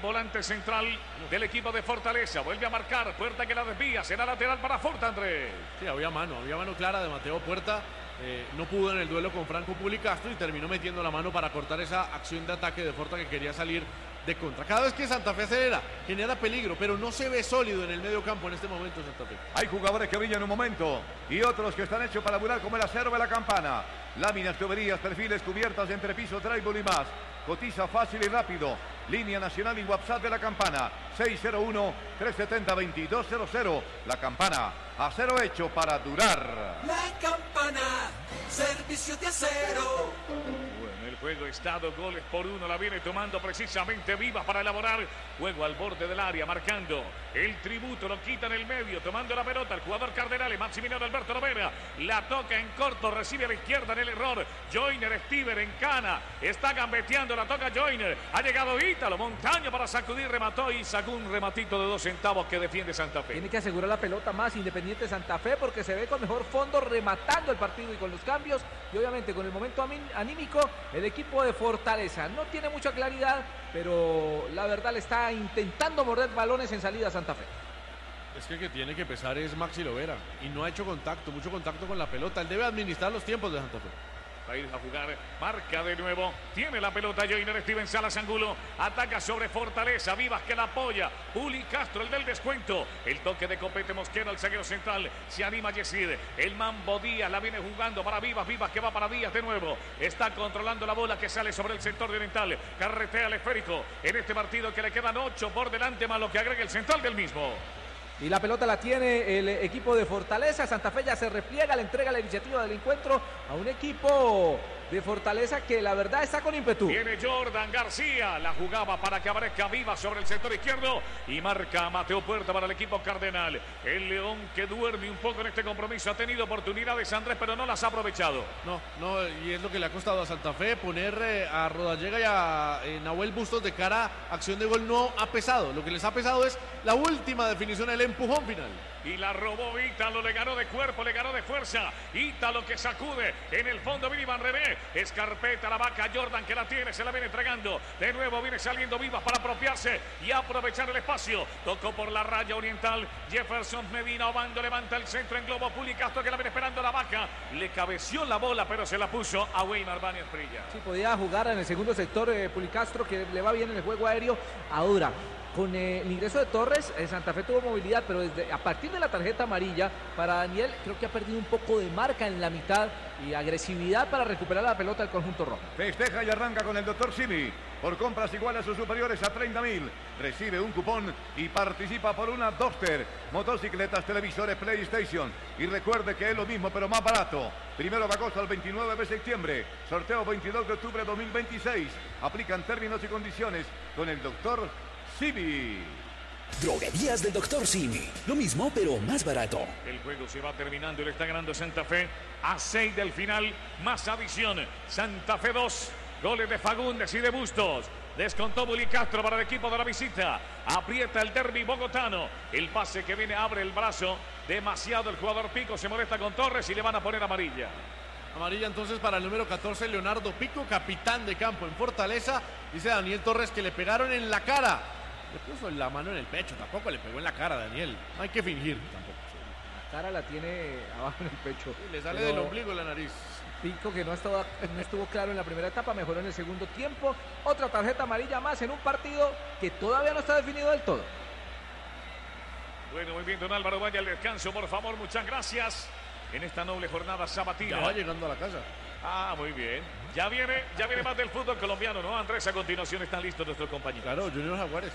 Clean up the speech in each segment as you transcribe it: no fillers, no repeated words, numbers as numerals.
volante central del equipo de Fortaleza. Vuelve a marcar, Puerta que la desvía, será lateral para Forta, Andrés. Sí, había mano clara de Mateo Puerta. No pudo en el duelo con Franco Pulicastro y terminó metiendo la mano para cortar esa acción de ataque de Forta que quería salir de contra. Cada vez que Santa Fe acelera, genera peligro, pero no se ve sólido en el medio campo en este momento Santa Fe. Hay jugadores que brillan un momento y otros que están hechos para volar como el acero de la campana. Láminas, tuberías, perfiles, cubiertas, entrepiso, drywall y más. Cotiza fácil y rápido. Línea nacional y WhatsApp de la campana 601-370-2200. La campana, acero hecho para durar. La campana, servicio de acero. Bueno, el juego está 2 goles por 1. La viene tomando precisamente Vivas para elaborar. Juego al borde del área, marcando el tributo. Lo quita en el medio, tomando la pelota. El jugador Cardenales, Maximiliano Alberto Lovera. La toca en corto, recibe a la izquierda en el error. Joyner, Stiver en cana. Está gambeteando, la toca Joyner. Ha llegado Ítalo, Montaño para sacudir, remató y sacó un rematito de 2 centavos que defiende Santa Fe. Tiene que asegurar la pelota más Independiente Santa Fe porque se ve con mejor fondo rematando el partido y con los cambios y obviamente con el momento anímico el equipo de Fortaleza no tiene mucha claridad, pero la verdad le está intentando morder balones en salida a Santa Fe. Es que el que tiene que pesar es Maxi Lovera y no ha hecho mucho contacto con la pelota. Él debe administrar los tiempos de Santa Fe. Va a ir a jugar, marca de nuevo, tiene la pelota Joyner, Steven Salas Angulo, ataca sobre Fortaleza, Vivas que la apoya, Juli Castro, el del descuento, el toque de Copete Mosquera, el zaguero central, se anima Yesid, el Mambo Díaz la viene jugando para Vivas, Vivas que va para Díaz de nuevo, está controlando la bola que sale sobre el sector de oriental, carretea el esférico, en este partido que le quedan 8 por delante, más lo que agrega el central del mismo. Y la pelota la tiene el equipo de Fortaleza. Santa Fe ya se repliega, le entrega la iniciativa del encuentro a un equipo de Fortaleza que la verdad está con ímpetu. Viene Jordan García, la jugaba para que aparezca Viva sobre el sector izquierdo y marca Mateo Puerta para el equipo cardenal. El León que duerme un poco en este compromiso, ha tenido oportunidades Andrés, pero no las ha aprovechado. No, y es lo que le ha costado a Santa Fe poner a Rodallega y a Nahuel Bustos de cara a acción de gol. No ha pesado, lo que les ha pesado es la última definición, el empujón final. Y la robó Ítalo, le ganó de cuerpo, le ganó de fuerza. Ítalo que sacude en el fondo, viene Iván René. Escarpeta la vaca, Jordan que la tiene, se la viene entregando. De nuevo viene saliendo Vivas para apropiarse y aprovechar el espacio. Tocó por la raya oriental. Jefferson Medina Obando levanta el centro en globo. Pulicastro que la viene esperando la vaca. Le cabeció la bola, pero se la puso a Weimar Báñez Prilla. Sí, podía jugar en el segundo sector Pulicastro, que le va bien en el juego aéreo. Ahora, con el ingreso de Torres, Santa Fe tuvo movilidad, pero a partir de la tarjeta amarilla para Daniel, creo que ha perdido un poco de marca en la mitad y agresividad para recuperar la pelota del conjunto rojo. Festeja y arranca con el Dr. Simi. Por compras iguales a sus superiores a 30.000. Recibe un cupón y participa por una Duster, motocicletas, televisores, PlayStation. Y recuerde que es lo mismo, pero más barato. 1 de agosto al 29 de septiembre. Sorteo 22 de octubre de 2026. Aplican términos y condiciones con el Dr. Simi. Droguerías del Dr. Simi. Lo mismo, pero más barato. El juego se va terminando y le está ganando Santa Fe a 6 del final, más adición. Santa Fe 2, goles de Fagundes y de Bustos. Descontó Pulicastro para el equipo de la visita. Aprieta el derbi bogotano. El pase que viene abre el brazo. Demasiado el jugador Pico, se molesta con Torres y le van a poner amarilla. Amarilla entonces para el número 14, Leonardo Pico, capitán de campo en Fortaleza. Dice Daniel Torres que le pegaron en la cara. Le puso la mano en el pecho, tampoco le pegó en la cara, Daniel. No hay que fingir tampoco. La cara la tiene abajo en el pecho. Y le sale del ombligo la nariz. Pico que no estuvo claro en la primera etapa, mejoró en el segundo tiempo. Otra tarjeta amarilla más en un partido que todavía no está definido del todo. Bueno, muy bien, don Álvaro, vaya al descanso, por favor, muchas gracias. En esta noble jornada sabatina. Ya va llegando a la casa. Ah, muy bien. Ya viene más del fútbol colombiano, ¿no, Andrés? A continuación están listos nuestros compañeros. Claro, Junior Jaguares.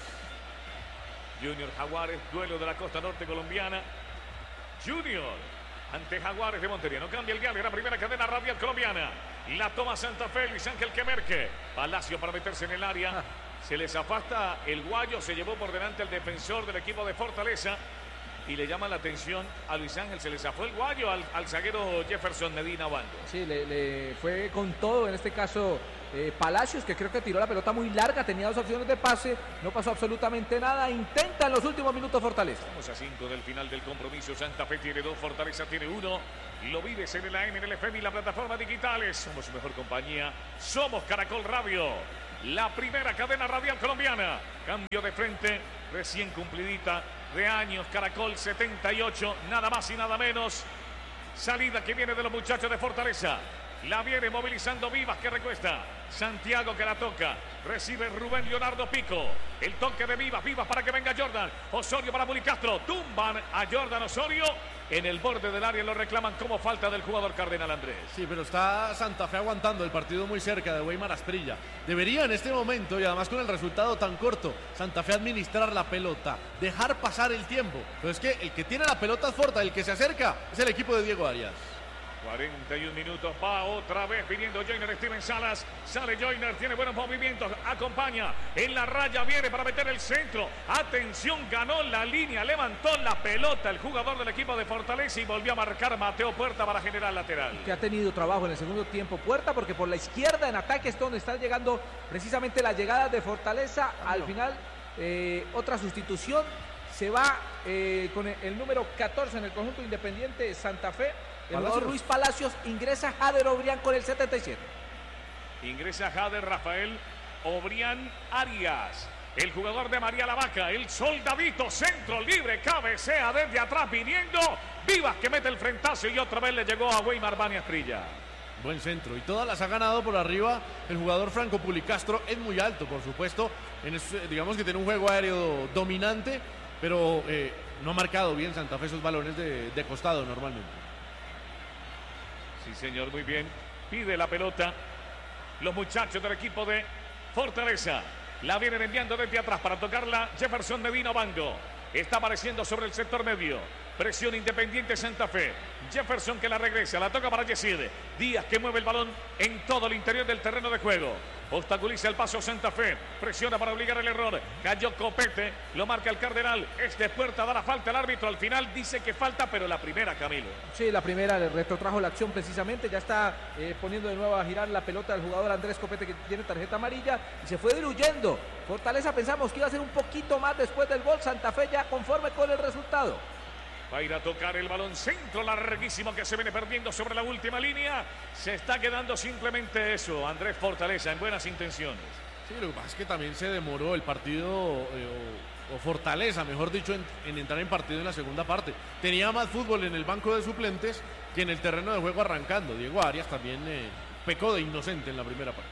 Junior Jaguares, duelo de la costa norte colombiana. Junior ante Jaguares de Montería. No cambia el dial, era primera cadena radial colombiana. La toma Santa Fe, Luis Ángel Quemerque. Palacio para meterse en el área. Se les afasta el guayo, se llevó por delante el defensor del equipo de Fortaleza. Y le llama la atención a Luis Ángel, se le zafó el guayo al zaguero Jefferson Medina Obando. Sí, le fue con todo, en este caso Palacios, que creo que tiró la pelota muy larga, tenía 2 opciones de pase, no pasó absolutamente nada, intenta en los últimos minutos Fortaleza. Estamos a 5 del final del compromiso, Santa Fe tiene 2, Fortaleza tiene 1, lo vives en el AM, en el FM y la plataforma digitales, somos su mejor compañía, somos Caracol Radio. la primera cadena radial colombiana. Cambio de frente, recién cumplidita de años, Caracol 78, nada más y nada menos. Salida que viene de los muchachos de Fortaleza. La viene movilizando Vivas, que recuesta. Santiago, que la toca. Recibe Rubén Leonardo Pico. El toque de Vivas para que venga Jordan. Osorio para Pulicastro. Tumban a Jordan Osorio. En el borde del área lo reclaman como falta del jugador Cardenal Andrés. Sí, pero está Santa Fe aguantando el partido muy cerca de Weimar Asprilla. Debería en este momento, y además con el resultado tan corto, Santa Fe administrar la pelota, dejar pasar el tiempo. Pero es que el que tiene la pelota es Forta, el que se acerca es el equipo de Diego Arias. 41 minutos, va otra vez viniendo Joyner Steven Salas. Sale Joyner, tiene buenos movimientos, acompaña en la raya, viene para meter el centro. Atención, ganó la línea, levantó la pelota el jugador del equipo de Fortaleza y volvió a marcar Mateo Puerta para generar lateral. Que ha tenido trabajo en el segundo tiempo Puerta, porque por la izquierda en ataque es donde están llegando precisamente las llegadas de Fortaleza. Al final, otra sustitución. Se va con el número 14 en el conjunto Independiente Santa Fe. El jugador Luis Palacios, ingresa Jader Obrián con el 77. Ingresa Jader Rafael Obrián Arias. El jugador de María la Vaca, el soldadito, centro libre, cabecea desde atrás viniendo. Vivas que mete el frentazo y otra vez le llegó a Weimar Asprilla. Buen centro y todas las ha ganado por arriba el jugador Franco Pulicastro. Es muy alto, por supuesto. Digamos que tiene un juego aéreo dominante, pero no ha marcado bien Santa Fe esos balones de costado normalmente. Sí, señor, muy bien. Pide la pelota los muchachos del equipo de Fortaleza. La vienen enviando desde atrás para tocarla Jefferson Medina Bango. Está apareciendo sobre el sector medio. Presión Independiente Santa Fe. Jefferson que la regresa, la toca para Yesid. Díaz que mueve el balón en todo el interior del terreno de juego. Obstaculiza el paso Santa Fe. Presiona para obligar el error. Cayó Copete, lo marca el Cardenal. Es de Puerta, da la falta el árbitro. Al final dice que falta, pero la primera, Camilo. Sí, la primera le retrotrajo la acción precisamente. Ya está poniendo de nuevo a girar la pelota del jugador Andrés Copete, que tiene tarjeta amarilla. Y se fue diluyendo. Fortaleza pensamos que iba a ser un poquito más después del gol. Santa Fe ya conforme con el resultado. Va a ir a tocar el balón, centro larguísimo que se viene perdiendo sobre la última línea. Se está quedando simplemente eso, Andrés Fortaleza, en buenas intenciones. Sí, lo que pasa es que también se demoró el partido, o Fortaleza, mejor dicho, en entrar en partido en la segunda parte. Tenía más fútbol en el banco de suplentes que en el terreno de juego arrancando. Diego Arias también pecó de inocente en la primera parte.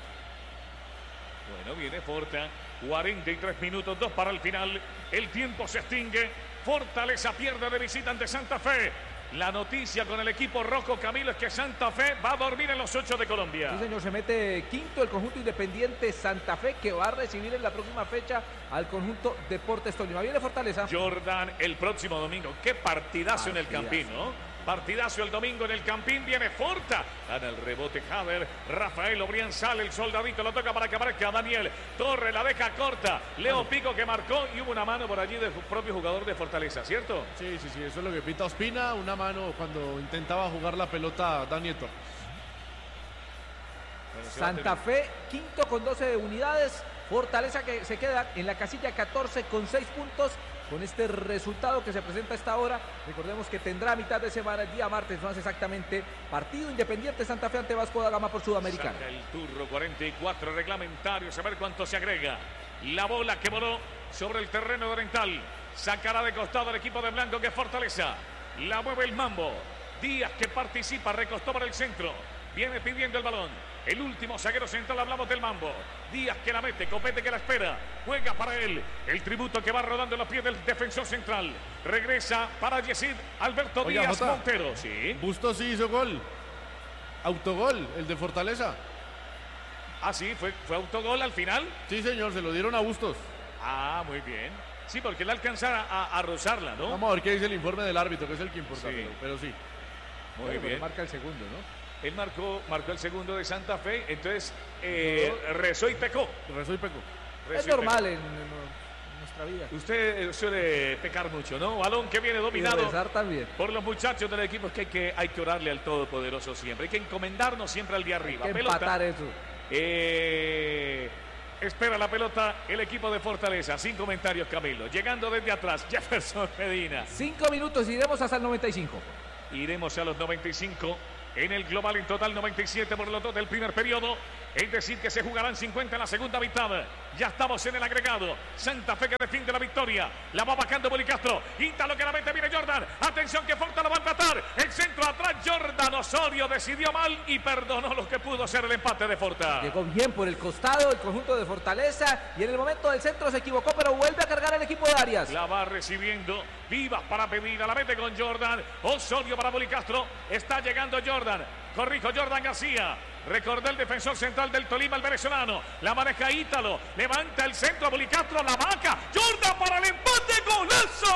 Bueno, viene Forta, 43 minutos, 2 para el final. El tiempo se extingue. Fortaleza pierde de visita ante Santa Fe. La noticia con el equipo rojo, Camilo, es que Santa Fe va a dormir en los 8 de Colombia. Sí, señor, se mete quinto el conjunto Independiente Santa Fe, que va a recibir en la próxima fecha al conjunto Deportes Tolima. Viene Fortaleza. Jordan el próximo domingo. Qué partidazo en el Campín, ¿no? Partidazo el domingo en el Campín, viene Forta. Gana el rebote Jader. Rafael Obrián sale, el soldadito lo toca para que aparezca Daniel Torre, la deja corta. Leo Pico que marcó y hubo una mano por allí del propio jugador de Fortaleza, ¿cierto? Sí, eso es lo que pita Ospina, una mano cuando intentaba jugar la pelota Daniel Torres. Bueno, Santa Fe, quinto con 12 unidades. Fortaleza que se queda en la casilla 14 con 6 puntos. Con este resultado que se presenta a esta hora, recordemos que tendrá a mitad de semana, el día martes, más exactamente, partido Independiente Santa Fe ante Vasco da Gama por Sudamericana. Saca el turro, 44 reglamentarios, a ver cuánto se agrega. La bola que voló sobre el terreno oriental, sacará de costado el equipo de blanco que es Fortaleza. La mueve el Mambo. Díaz que participa, recostó por el centro. Viene pidiendo el balón. El último zaguero central, hablamos del Mambo. Díaz que la mete, Copete que la espera. Juega para él. El tributo que va rodando en los pies del defensor central. Regresa para Yesid Alberto Díaz Montero. Sí. Bustos sí hizo gol. Autogol, el de Fortaleza. Ah, sí, fue autogol al final. Sí, señor, se lo dieron a Bustos. Ah, muy bien. Sí, porque él alcanzara a rozarla, ¿no? Vamos a ver qué dice el informe del árbitro, que es el que importa, sí. pero sí. Muy bien. Marca el segundo, ¿no? Él marcó el segundo de Santa Fe, entonces rezó y pecó. Es normal en nuestra vida. Usted suele pecar mucho, ¿no? Balón que viene dominado también por los muchachos del equipo. Es que hay que orarle al Todopoderoso siempre. Hay que encomendarnos siempre al día arriba. Hay que empatar eso. Espera la pelota el equipo de Fortaleza. Sin comentarios, Camilo. Llegando desde atrás, Jefferson Medina. 5 minutos, iremos hasta el 95. Iremos a los 95. En el global en total 97 por los dos del primer periodo. Es decir que se jugarán 50 en la segunda mitad. Ya estamos en el agregado. Santa Fe que defiende la victoria. La va bajando Policastro. Ítalo que la mete, viene Jordan. Atención que Forta lo va a empatar. El centro atrás Jordan Osorio decidió mal y perdonó lo que pudo ser el empate de Forta. Llegó bien por el costado el conjunto de Fortaleza y en el momento del centro se equivocó, pero vuelve a cargar el equipo de Arias. La va recibiendo. Vivas para pedir. La mete con Jordan. Osorio para Policastro. Está llegando Jordan. Corrijo, Jordan García. Recordó el defensor central del Tolima, el venezolano. La maneja Ítalo. Levanta el centro a Policastro. La vaca. Jordan para el empate. ¡Golazo!